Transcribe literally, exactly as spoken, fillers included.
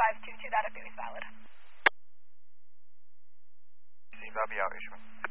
five two two, that appears valid. Zimbabwe out, Ishmael.